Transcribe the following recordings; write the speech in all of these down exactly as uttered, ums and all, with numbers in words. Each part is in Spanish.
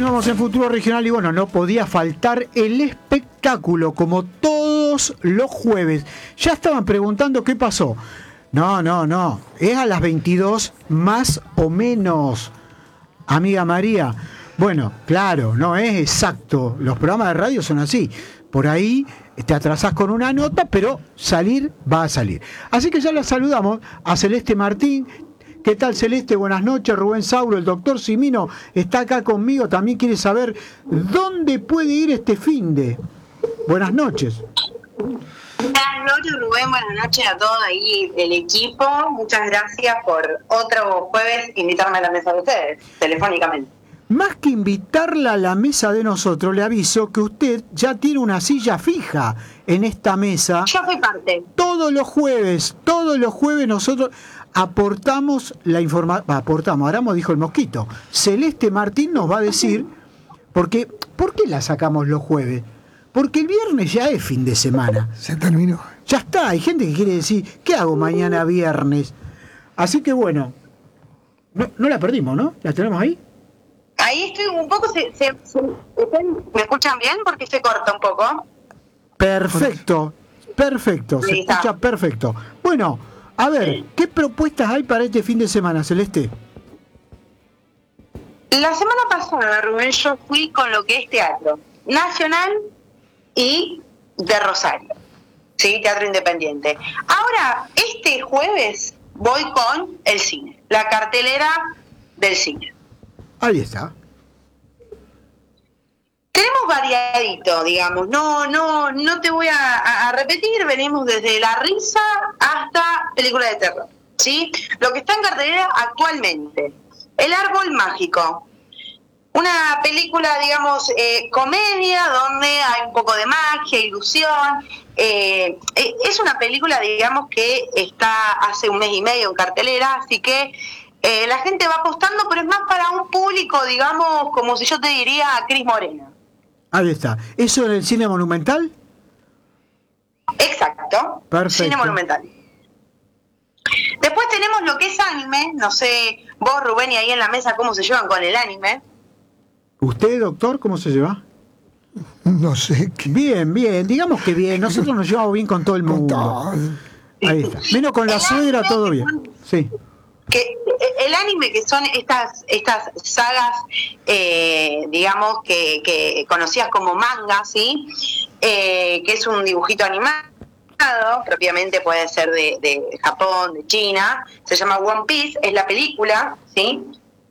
Continuamos en Futuro Regional y bueno, no podía faltar el espectáculo como todos los jueves. Ya estaban preguntando qué pasó. No, no, no. Es a las veintidós más o menos, amiga María. Bueno, claro, no es exacto. Los programas de radio son así. Por ahí te atrasás con una nota, pero salir va a salir. Así que ya la saludamos a Celeste Martín. ¿Qué tal, Celeste? Buenas noches. Rubén Sauro, el doctor Simino, está acá conmigo. También quiere saber dónde puede ir este finde. Buenas noches. Buenas noches, Rubén. Buenas noches a todos ahí el equipo. Muchas gracias por otro jueves invitarme a la mesa de ustedes, telefónicamente. Más que invitarla a la mesa de nosotros, le aviso que usted ya tiene una silla fija en esta mesa. Yo soy parte. Todos los jueves, todos los jueves nosotros aportamos la información, aportamos, Aramo dijo el mosquito. Celeste Martín nos va a decir, porque, ¿por qué la sacamos los jueves? Porque el viernes ya es fin de semana. Se terminó. Ya está, hay gente que quiere decir, ¿qué hago mañana viernes? Así que bueno, no, no la perdimos, ¿no? ¿La tenemos ahí? Ahí estoy un poco, se, se, se, ¿me escuchan bien? Porque se corta un poco. Perfecto, perfecto, se Ahí está. escucha perfecto. Bueno, a ver, ¿qué propuestas hay para este fin de semana, Celeste? La semana pasada, Rubén, yo fui con lo que es teatro nacional y de Rosario, ¿sí? Teatro independiente. Ahora, este jueves voy con el cine, la cartelera del cine. Ahí está. Tenemos variadito, digamos, no, no, no te voy a, a repetir, venimos desde la risa hasta películas de terror, ¿sí? Lo que está en cartelera actualmente, El Árbol Mágico, una película, digamos, eh, comedia, donde hay un poco de magia, ilusión, eh, eh, es una película, digamos, que está hace un mes y medio en cartelera, así que eh, la gente va apostando, pero es más para un público, digamos, como si yo te diría a Cris Morena. Ahí está. ¿Eso en el cine monumental? Exacto. Perfecto. Cine monumental. Después tenemos lo que es anime. No sé, vos, Rubén, y ahí en la mesa, ¿cómo se llevan con el anime? ¿Usted, doctor, cómo se lleva? No sé qué. Bien, bien. Digamos que bien. Nosotros nos llevamos bien con todo el mundo. Ahí está. Menos con la El suegra, anime todo que bien. son- Sí. Que el anime, que son estas estas sagas, eh, digamos, que, que conocidas como manga, ¿sí? Eh, que es un dibujito animado, propiamente puede ser de, de Japón, de China, se llama One Piece, es la película, ¿sí?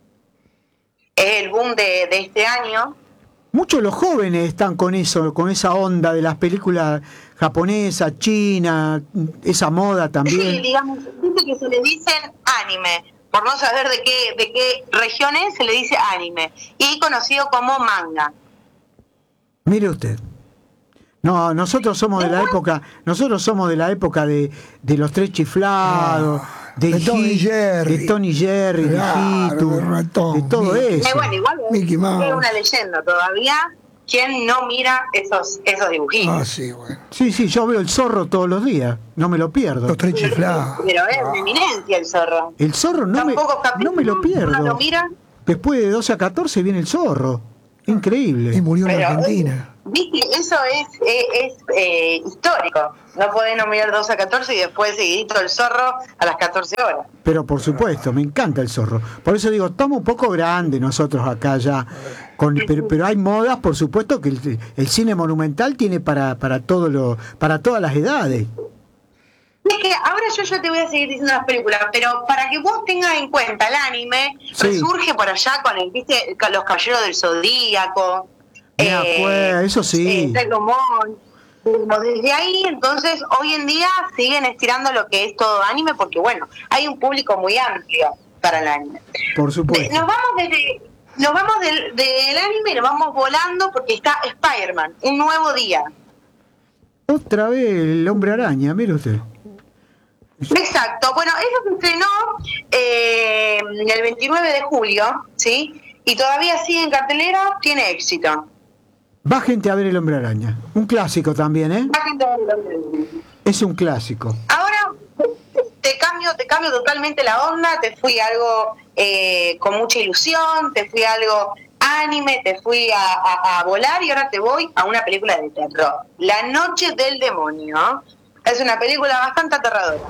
Es el boom de, de este año. Muchos los jóvenes están con eso, con esa onda de las películas japonesas, chinas, esa moda Sí, también. digamos, dice que se le dicen anime, por no saber de qué, de qué región es, se le dice anime, y conocido como manga. Mire usted. No, nosotros somos de la época, nosotros somos de la época de, de los tres chiflados, de, de Tom y Hit, Jerry. de Tony Jerry, Claro, de Hitu, de ratón, de todo Mickey. eso. Eh, bueno, igual Mickey es, Mouse. es una leyenda todavía. ¿Quién no mira esos esos dibujitos? Ah, sí, bueno. Sí, sí, yo veo el zorro todos los días, no me lo pierdo. Los tres chiflados. Pero es una eminencia el zorro. El zorro no me, Tampoco no me lo uno pierdo. lo mira, Después de doce a catorce viene el zorro. Increíble. Y murió en pero Argentina. viste, eso es, es, es eh, histórico. No podés no mirar doce a catorce y después seguidito el zorro a las catorce horas. Pero por supuesto, me encanta el zorro. Por eso digo, estamos un poco grandes nosotros acá ya. Con, pero, pero hay modas, por supuesto, que el, el cine monumental tiene para, para, todo lo, para todas las edades. Es que ahora yo ya te voy a seguir diciendo las películas, pero para que vos tengas en cuenta el anime, Sí. resurge por allá con el, viste, con los Caballeros del Zodíaco, Me acuerdo, eso sí. eh, Sailor Moon. Bueno, desde ahí, entonces, hoy en día siguen estirando lo que es todo anime, porque bueno, hay un público muy amplio para el anime. Por De- supuesto. nos vamos desde, nos vamos del, del anime y nos vamos volando porque está Spider-Man, un nuevo día. Otra vez el hombre araña, mire usted. Exacto, bueno, eso se estrenó eh, el veintinueve de julio, ¿sí? Y todavía sigue en cartelera, tiene éxito. Va gente a ver el hombre araña. Un clásico también, ¿eh? Es un clásico. Ahora te, te cambio, te cambio totalmente la onda, te fui a algo eh, con mucha ilusión, te fui a algo anime, te fui a, a, a volar y ahora te voy a una película de terror. La Noche del Demonio. Es una película bastante aterradora.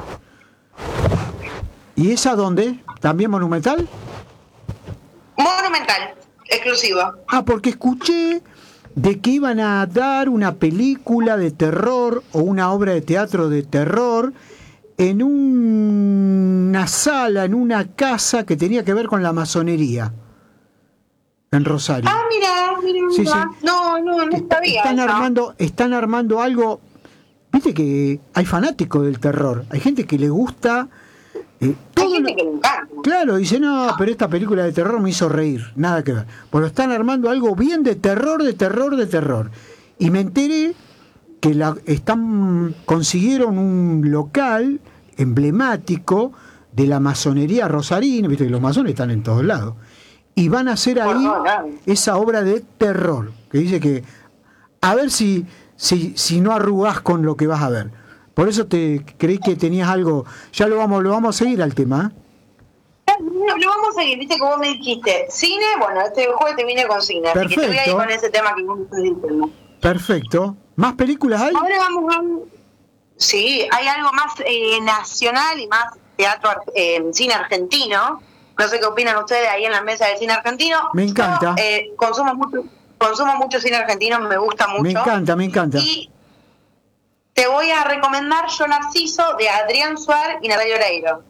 ¿Y esa dónde? ¿También Monumental? Monumental, exclusivo. Ah, porque escuché de que iban a dar una película de terror o una obra de teatro de terror en un- una sala, en una casa que tenía que ver con la masonería en Rosario. Ah, mira, mira, Sí, mira. sí. No, no, no sabía. Están eso. armando, están armando algo. Viste que hay fanáticos del terror, hay gente que le gusta eh, Hay todo gente lo- que le encanta. Claro, dice, no, pero esta película de terror me hizo reír, nada que ver. Pero están armando algo bien de terror, de terror, de terror. Y me enteré que la, están consiguieron un local emblemático de la masonería rosarina, viste que los masones están en todos lados. Y van a hacer Por ahí todos lados. esa obra de terror, que dice que a ver si, si, si no arrugás con lo que vas a ver. Por eso te creí que tenías algo, ya lo vamos, lo vamos a seguir al tema, ¿eh? Lo, lo vamos a seguir, viste que vos me dijiste cine, bueno, este jueves te vine con cine, así que te voy a ir Perfecto. con ese tema que vos me estás diciendo. Perfecto. ¿Más películas hay? Ahora vamos a... Sí, hay algo más eh, nacional y más teatro, ar- eh, cine argentino. No sé qué opinan ustedes ahí en la mesa del cine argentino. Me encanta. Yo, eh, consumo mucho, consumo mucho cine argentino, me gusta mucho. Me encanta, me encanta. Y te voy a recomendar Yo Narciso de Adrián Suárez y Natalia Oreiro.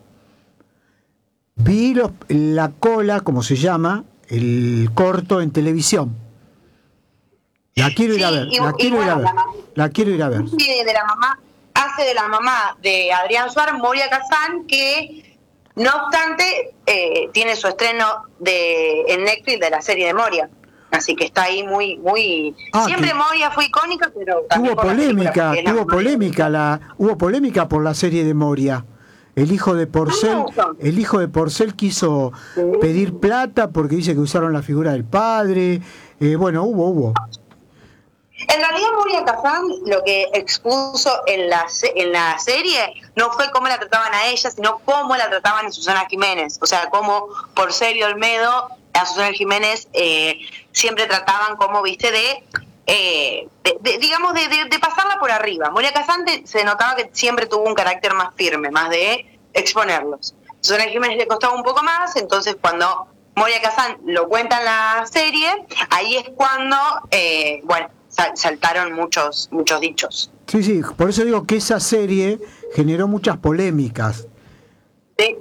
Vi los- la cola, como se llama, el corto en televisión. La quiero ir a Sí, ver, y- la y quiero ir a bueno, ver. la- La quiero ir a ver. Sí, de la mamá, hace de la mamá de Adrián Suárez, Moria Kazán, que no obstante eh, tiene su estreno de en Netflix de la serie de Moria. Así que está ahí muy, muy... Ah, Siempre que- Moria fue icónica, pero también Tuvo por la película, polémica, porque es la tuvo mamá. polémica la, hubo polémica por la serie de Moria. El hijo de Porcel, me gustó. el hijo de Porcel quiso pedir plata porque dice que usaron la figura del padre. Eh, bueno, hubo, hubo. En realidad Moria Kazán lo que expuso en la, se- en la serie no fue cómo la trataban a ella, sino cómo la trataban a Susana Jiménez. O sea, cómo Porcel y Olmedo a Susana Jiménez eh, siempre trataban como, viste, de, eh, de- de- digamos, de, de- de pasarla por arriba. Moria Kazán te- se notaba que siempre tuvo un carácter más firme, más de exponerlos. Susana Jiménez le costaba un poco más, entonces cuando Moria Kazán lo cuenta en la serie, ahí es cuando, eh, bueno, sal- saltaron muchos muchos dichos. Sí, sí, por eso digo que esa serie generó muchas polémicas. ¿Sí?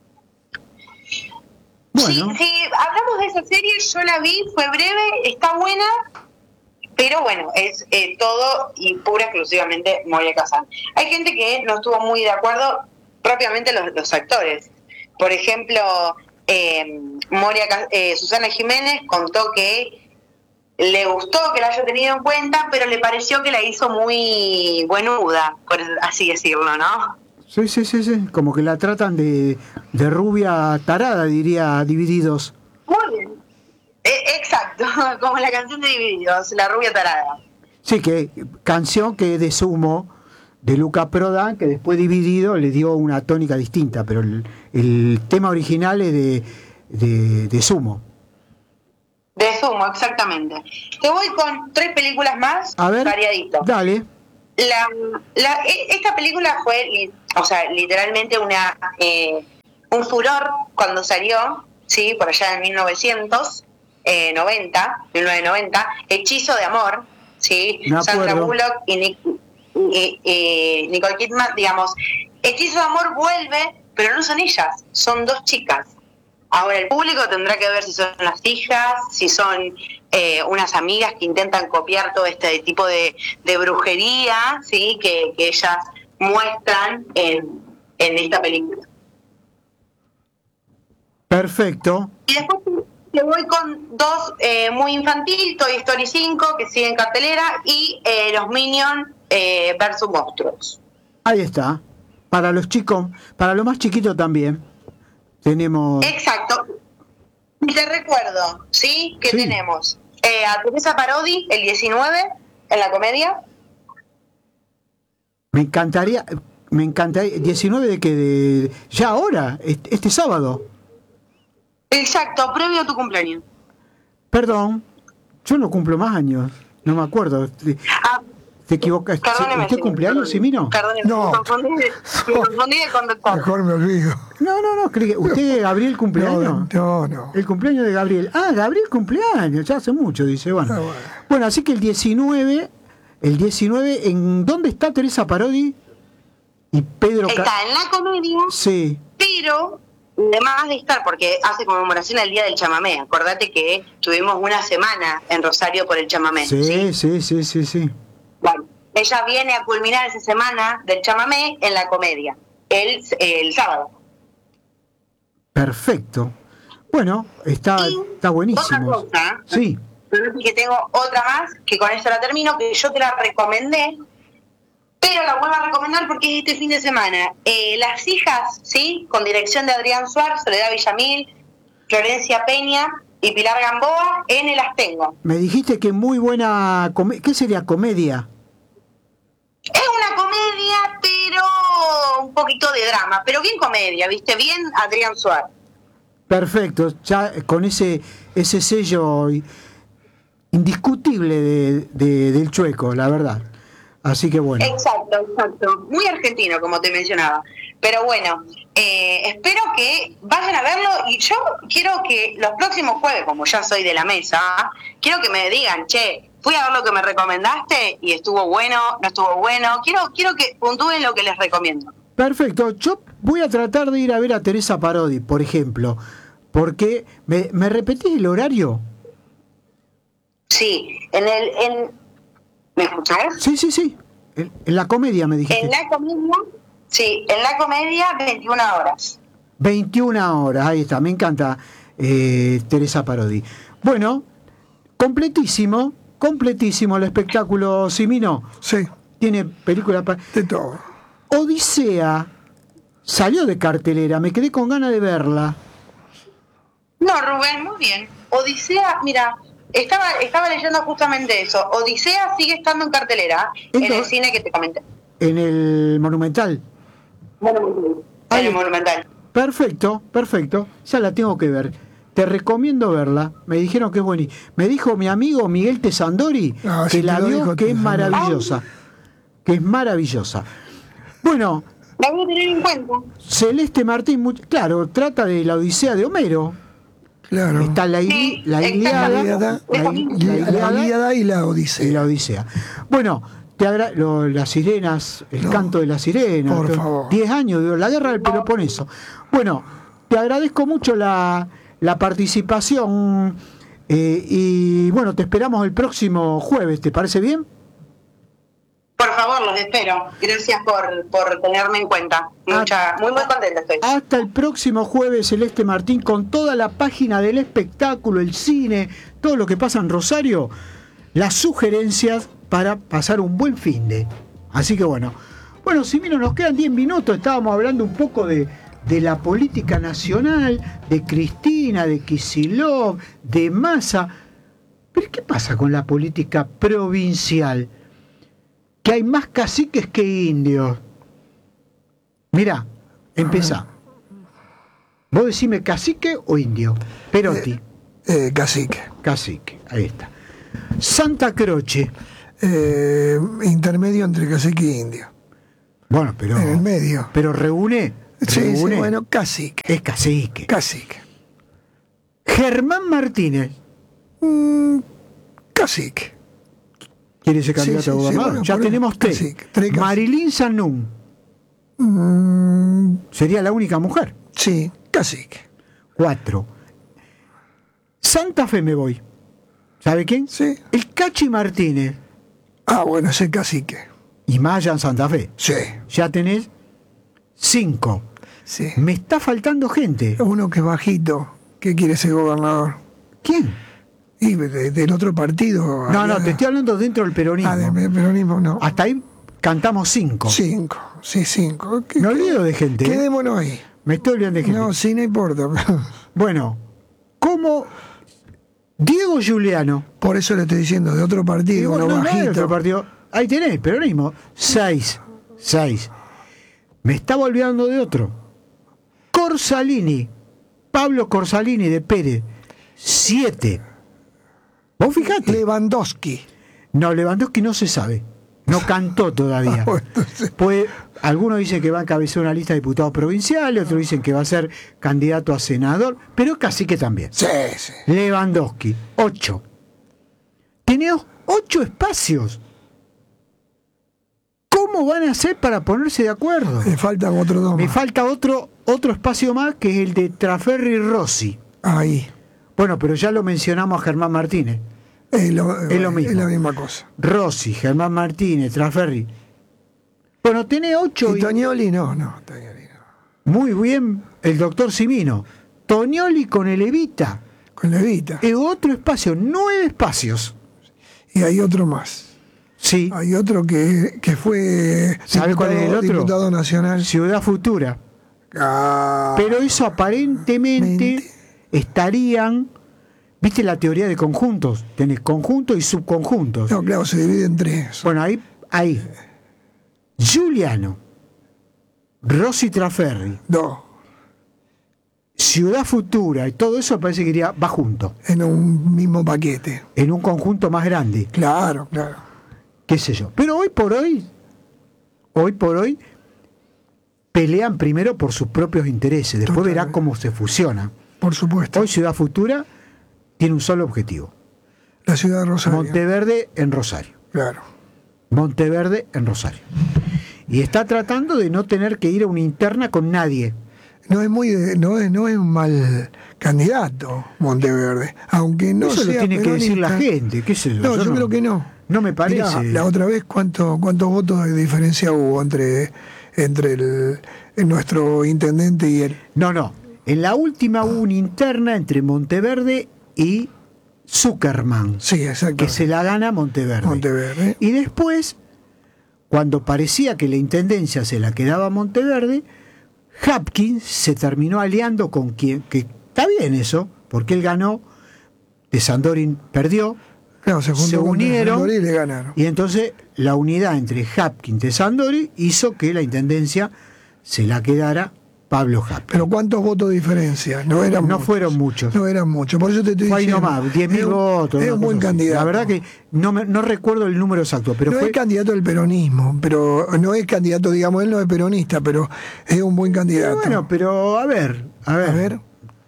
Bueno, Si, si hablamos de esa serie, yo la vi, fue breve, está buena, pero bueno, es eh, todo y pura exclusivamente Moria Kazán. Hay gente que no estuvo muy de acuerdo, propiamente los, los actores. Por ejemplo, eh, Moria, Ca- eh, Susana Jiménez contó que le gustó que la haya tenido en cuenta, pero le pareció que la hizo muy buenuda, por así decirlo, ¿no? sí, sí, sí, sí, como que la tratan de, de rubia tarada, diría Divididos. Muy bien. Eh, exacto, como la canción de Divididos, La Rubia Tarada. Sí, que canción que es de Sumo, de Luca Prodan, que después Dividido le dio una tónica distinta, pero el, el tema original es de, de, de Sumo. De Sumo, exactamente. Te voy con tres películas más, A ver, variadito. dale. La, la- e- esta película fue, li- o sea, literalmente una eh, un furor cuando salió, sí, por allá en mil novecientos noventa, mil novecientos noventa, Hechizo de Amor, sí, Me Sandra acuerdo. Bullock y, Nic- y- y Nicole Kidman, digamos, Hechizo de Amor vuelve, pero no son ellas, son dos chicas. Ahora el público tendrá que ver si son las hijas, si son eh, unas amigas que intentan copiar todo este tipo de, de brujería, sí, que, que ellas muestran en, en esta película. Perfecto. Y después te voy con dos eh, muy infantil, Toy Story cinco, que sigue en cartelera, y eh, los Minions eh, versus Monstruos. Ahí está. Para los chicos, para los más chiquitos también. Tenemos. Exacto. Y te recuerdo, ¿sí? Que Sí. tenemos eh, a Teresa Parodi el diecinueve en la comedia. Me encantaría. Me encantaría. diecinueve de que de. Ya ahora, este, este sábado. Exacto, previo a tu cumpleaños. Perdón, yo no cumplo más años, no me acuerdo. Ah, ¿Te equivocas? perdóneme, ¿Usted señor, cumpleaños, Simino? Perdóneme, No. me confundí, de- me confundí de conductor. Mejor me olvido. No, no, no, creí que- ¿usted, Gabriel, cumpleaños? No, no, no. El cumpleaños de Gabriel. Ah, Gabriel cumpleaños, ya hace mucho, dice. Bueno, Ah, bueno. bueno así que el diecinueve, el diecinueve, ¿en dónde está Teresa Parodi? Y Pedro... Ca- Está en la comedia, Sí, pero además de estar, porque hace conmemoración al Día del Chamamé. Acordate que tuvimos una semana en Rosario por el chamamé. sí, sí, sí, sí, sí. Bueno, ella viene a culminar esa semana del chamamé en la comedia, el, el sábado. Perfecto. Bueno, está, Y está buenísimo. otra cosa, Sí, que tengo otra más, que con esto la termino, que yo te la recomendé, pero la vuelvo a recomendar porque es este fin de semana. Eh, Las hijas, ¿sí? Con dirección de Adrián Suárez, Soledad Villamil, Florencia Peña y Pilar Gamboa, en el Astengo. me dijiste que muy buena... come- ¿Qué sería comedia? Es una comedia, pero un poquito de drama, pero bien comedia, ¿viste? Bien Adrián Suárez. Perfecto, ya con ese ese sello i- indiscutible de, de- del Chueco, la verdad. Así que bueno. Exacto, exacto. Muy argentino, como te mencionaba. Pero bueno, eh, espero que vayan a verlo y yo quiero que los próximos jueves, como ya soy de la mesa, quiero que me digan, che, fui a ver lo que me recomendaste y estuvo bueno, no estuvo bueno. Quiero quiero que puntúen lo que les recomiendo. Perfecto, yo voy a tratar de ir a ver a Teresa Parodi, por ejemplo, porque me, ¿me repetís el horario? Sí, en el... En, ¿me escuchás? Sí, sí, sí. En, en la comedia me dijiste. En la comedia, sí, en la comedia veintiuna horas. veintiuna horas, ahí está, me encanta eh, Teresa Parodi. Bueno, completísimo, completísimo el espectáculo, Simino. Sí, Tiene película... pa- de todo. Odisea salió de cartelera, me quedé con ganas de verla. No, Rubén, muy bien. Odisea, mira, estaba estaba leyendo justamente eso. Odisea sigue estando en cartelera en el Entonces- cine que te comenté. En el Monumental. En Ahí. el Monumental. Perfecto, perfecto. Ya la tengo que ver. Te recomiendo verla. Me dijeron que es buena. Me dijo mi amigo Miguel Tesandori Ah, que sí, la te lo vio, dijo que es Tesandori. maravillosa. Que es maravillosa. Bueno, La voy a tener en cuenta. Celeste Martín, muy- claro, trata de la Odisea de Homero. Claro. Está la, ili- Sí, la La Iliada, Ilíada, la, y- il- la la Iliada Ilíada y la y Odisea. la Odisea. Bueno, te agra- lo- las sirenas, el No, canto de las sirenas. por todo- favor. diez años, digo, la guerra del Peloponeso. Bueno, te agradezco mucho la, la participación eh, y bueno, te esperamos el próximo jueves, ¿te parece bien? Por favor, los espero. Gracias por, por tenerme en cuenta. Mucha, muy, muy contenta estoy. Hasta el próximo jueves, Celeste Martín, con toda la página del espectáculo, el cine, todo lo que pasa en Rosario, las sugerencias para pasar un buen fin de. Así que bueno. Bueno, si mira, nos quedan diez minutos, estábamos hablando un poco de, de la política nacional, de Cristina, de Kicillof, de Massa. Pero ¿qué pasa con la política provincial? Que hay más caciques que indios. Mirá, empezá. Vos decime cacique o indio. Perotti, Eh, cacique. cacique, ahí está. Santa Croce. Eh, intermedio entre cacique e indio. Bueno, pero. En el medio. Pero reúne. Sí, sí, reúne. bueno, cacique. Es cacique. Cacique. Germán Martínez. Mm, cacique. ¿Quiere ser candidato Sí, sí, a gobernador? sí, bueno, ya por tenemos eso, tres. cacique, tres caciques. Marilyn Sanún. Mm, Sería la única mujer. sí, cacique. Cuatro. Santa Fe me voy. ¿Sabe quién? Sí. El Cachi Martínez. Ah, bueno, ese cacique. Y Maya en Santa Fe. Sí, Ya tenés cinco. sí. Me está faltando gente. Uno que es bajito, que quiere ser gobernador. ¿Quién? Y de- del otro partido. No, no, allá. te estoy hablando dentro del peronismo. Ah, del peronismo no. Hasta ahí cantamos cinco. Cinco, sí, cinco. ¿Qué- Me olvido de gente. ¿eh? Quedémonos ahí. Me estoy olvidando de gente. No, sí, no importa. Bueno, ¿cómo Diego Giuliano? Por eso le estoy diciendo, de otro partido, Digo, uno no, no es bajito. otro partido. Ahí tenés, peronismo. Seis. Seis. Me estaba olvidando de otro. Corsalini. Pablo Corsalini de Pérez. Siete. Vos fijate. Lewandowski. No, Lewandowski no se sabe. No cantó todavía. Ah, bueno, entonces- Pues, algunos dicen que va a encabezar una lista de diputados provinciales, otros dicen que va a ser candidato a senador, pero Cacique también. Sí, sí. Lewandowski, ocho. Tiene ocho espacios. ¿Cómo van a hacer para ponerse de acuerdo? Me faltan otros dos Me más. falta otro, otro espacio más, que es el de Traferri Rossi. Ahí. Bueno, pero ya lo mencionamos a Germán Martínez. Es lo, Es lo mismo. Es la misma cosa. Rossi, Germán Martínez, Traferri. Bueno, tiene ocho. ¿Y Y Toñoli? No, no, Toñoli no. muy bien el doctor Simino. Toñoli con el Evita. Con Levita. Es otro espacio, nueve espacios. Y hay otro más. Sí. Hay otro que, que fue ¿Sabe cuál es el otro? diputado nacional. Ciudad Futura. Ah, Pero eso aparentemente Mente. estarían. ¿Viste la teoría de conjuntos? Tenés conjuntos y subconjuntos. no, claro, se divide en tres. Bueno, ahí, ahí. Giuliano, Rossi Traferri, Dos. Ciudad Futura y todo eso parece que iría, va junto, En un mismo paquete. en un conjunto más grande, Claro, claro. qué sé yo. Pero hoy por hoy, hoy por hoy, pelean primero por sus propios intereses, después Totalmente. verá cómo se fusionan. Por supuesto. Hoy Ciudad Futura tiene un solo objetivo, La ciudad de Rosario. Monteverde en Rosario. Claro. Monteverde en Rosario. Y está tratando de no tener que ir a una interna con nadie. No es muy de- no es no es un mal candidato Monteverde, aunque no Eso lo sea tiene que decir la peronista. gente, qué sé yo. No, yo, creo que no. No me parece. Mirá, la otra vez cuánto, cuántos votos de diferencia hubo entre entre el, el nuestro intendente y él. No, no. En la última hubo una interna entre Monteverde y Zuckerman, Sí, exacto. que se la gana Monteverde. Monteverde. Y después, cuando parecía que la intendencia se la quedaba a Monteverde, Hapkins se terminó aliando con quien, que está bien eso, porque él ganó, de Sandorin perdió, Claro, se, juntó se con unieron Sandori y le ganaron. y entonces la unidad entre Hapkins y Sandori hizo que la intendencia se la quedara Pablo Hapkins. Pero ¿cuántos votos de diferencia? No eran No muchos. fueron muchos. No eran muchos. Por eso te estoy Fue ahí diciendo. nomás, diez mil es un- votos. Es una un buen cosa así. candidato. La verdad que no, me, no recuerdo el número exacto, pero no fue... es candidato del peronismo, pero no es candidato, digamos, él no es peronista, pero es un buen candidato. Bueno, pero a ver, a ver. A ver.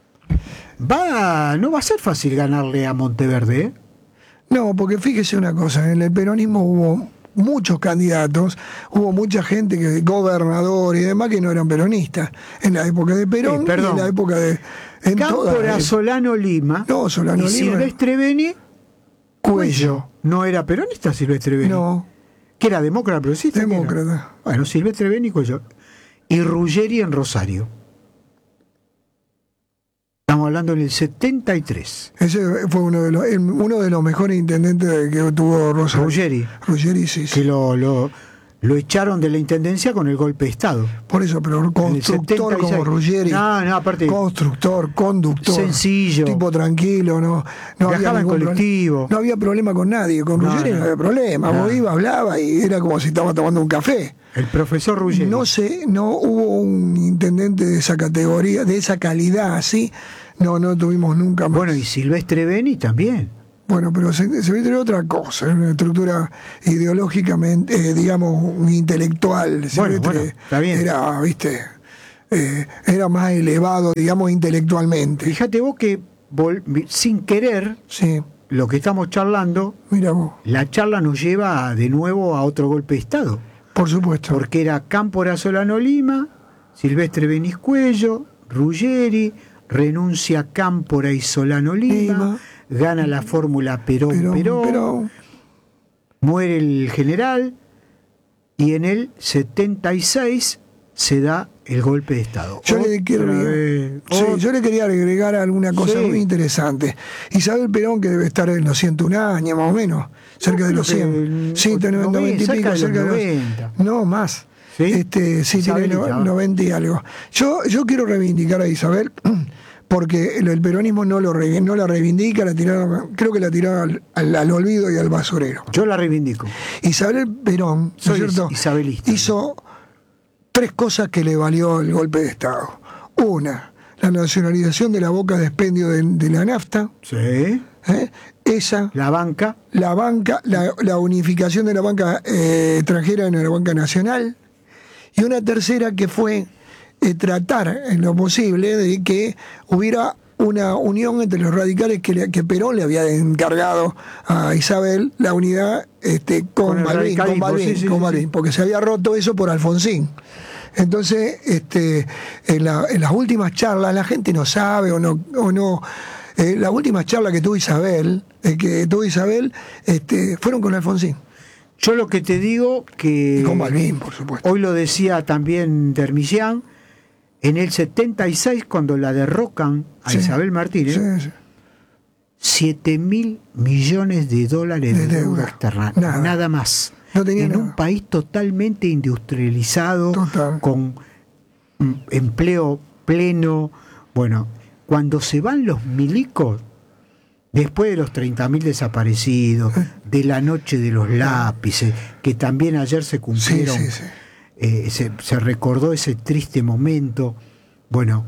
Va, no va a ser fácil ganarle a Monteverde, ¿eh? No, porque fíjese una cosa, en el peronismo hubo muchos candidatos, hubo mucha gente, que gobernador y demás, que no eran peronistas, en la época de Perón Sí, y perdón. en la época de... En toda Cámpora, la- Solano Lima No, Solano y Lima. Silvestre Beni, Cuello. ¿no era peronista Silvestre Beni? No, ¿Que era demócrata progresista? ¿Qué era? demócrata. Bueno, Silvestre Beni y Cuello. Y Ruggeri en Rosario. Estamos hablando en el setenta y tres. Ese fue uno de los, el- uno de los mejores intendentes que tuvo Rosario. Ruggeri, Ruggeri, sí, sí. que lo, lo, lo echaron de la intendencia con el golpe de Estado. Por eso, pero En el constructor setenta y seis. como Ruggeri. No, no, aparte. Constructor, conductor. Sencillo. Tipo tranquilo, no, no había Viajaba en ningún colectivo. problema. No había problema con nadie. Con No, Ruggeri no, no. había problema. No. Vos ibas, hablaba y era como si estaba tomando un café. El profesor Ruggeri. No sé, no hubo un intendente de esa categoría, de esa calidad así. No, no tuvimos nunca más. Bueno, y Silvestre Beni también. Bueno, pero se, se ve otra cosa, una estructura ideológicamente, eh, digamos, intelectual. Bueno, Silvestre bueno, está bien. Era, viste, eh, era más elevado, digamos, intelectualmente. Fíjate vos que vol- sin querer, Sí, lo que estamos charlando, mira vos, la charla nos lleva de nuevo a otro golpe de Estado. por supuesto. Porque era Cámpora Solano Lima, Silvestre Beni Cuello, Ruggeri, renuncia Cámpora y Solano Lima, Lima. gana la fórmula Perón-Perón, Pero, pero muere el general y en el setenta y seis se da el golpe de Estado. yo le, quiero, Otra vez, sí, otra- yo le quería agregar alguna cosa Sí. muy interesante. Isabel Perón, que debe estar en los ciento un años, más o menos, cerca de creo los que cien. Sí, tiene noventa, noventa y cerca pico, de los cerca de los noventa. No, más. ¿Sí? Este, sí, tiene Isabelita, no- ¿no? noventa y algo. Yo, yo quiero reivindicar a Isabel, porque el, el peronismo no, lo, re- no la reivindica, la tiraron, creo que la tiraron al, al- al olvido y al basurero. Yo la reivindico. Isabel Perón, ¿no es Soy cierto? isabelista. Hizo tres cosas que le valió el golpe de Estado. Una, la nacionalización de la boca de expendio de, de la nafta. Sí. ¿eh? esa, la banca, la banca, la, la unificación de la banca eh, extranjera en la banca nacional, y una tercera que fue eh, tratar en lo posible de que hubiera una unión entre los radicales que, le, que Perón le había encargado a Isabel, la unidad este, con, Con el Malvin, con radicalismo, Malvin, sí, sí, con sí, Malvin, sí. porque se había roto eso por Alfonsín. Entonces, este, en, la, en las últimas charlas, la gente no sabe o no, o no eh, la última charla que tuvo Isabel, eh, que tuvo Isabel, este, fueron con Alfonsín. yo lo que te digo que Y con Malvin, por supuesto. hoy lo decía también Dermillán, en el setenta y seis cuando la derrocan a Sí, Isabel Martínez, sí, sí. siete mil millones de dólares de, De deuda deuda. externa, Nada. nada más. No tenía en nada. un país totalmente industrializado, Total. con mm, empleo pleno. Bueno, cuando se van los milicos, después de los treinta mil desaparecidos, de la noche de los lápices, que también ayer se Sí, cumplieron, sí, sí. eh, se, se recordó ese triste momento. Bueno,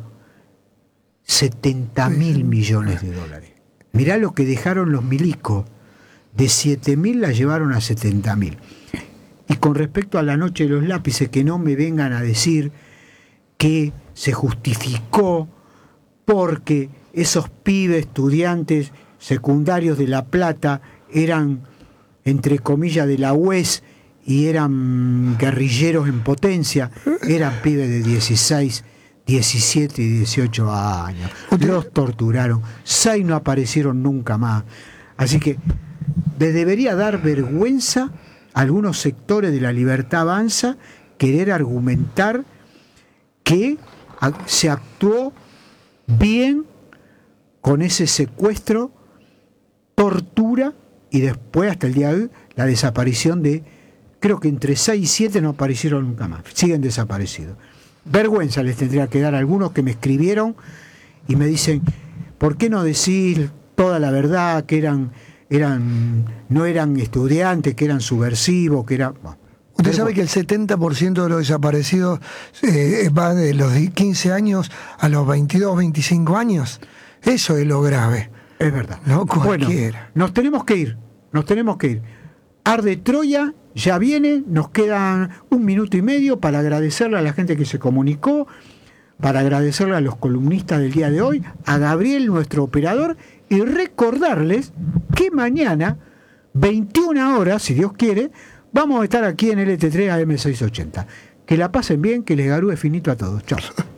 setenta mil millones de dólares. Mirá lo que dejaron los milicos. De siete mil la llevaron a setenta mil. Y con respecto a la noche de los lápices, que no me vengan a decir que se justificó porque esos pibes estudiantes secundarios de La Plata eran, entre comillas, de la U E S y eran guerrilleros en potencia, eran pibes de dieciséis, diecisiete y dieciocho años. Los torturaron, seis no aparecieron nunca más. Así que les debería dar vergüenza a algunos sectores de la Libertad Avanza querer argumentar que se actuó bien con ese secuestro, tortura y después, hasta el día de hoy, la desaparición de, creo que entre seis y siete no aparecieron nunca más, siguen desaparecidos. Vergüenza les tendría que dar a algunos que me escribieron y me dicen, ¿por qué no decir toda la verdad, que eran, eran no eran estudiantes, que eran subversivos, que eran... Bueno, Usted sabe que el setenta por ciento de los desaparecidos eh, va de los quince años a los veintidós, veinticinco años. Eso es lo grave. es verdad. No Bueno, cualquiera. nos tenemos que ir, nos tenemos que ir. Arde Troya ya viene, nos quedan un minuto y medio para agradecerle a la gente que se comunicó, para agradecerle a los columnistas del día de hoy, a Gabriel, nuestro operador, y recordarles que mañana, veintiuna horas, si Dios quiere, vamos a estar aquí en L T tres A M seiscientos ochenta. Que la pasen bien, que les garúe finito a todos. Chao.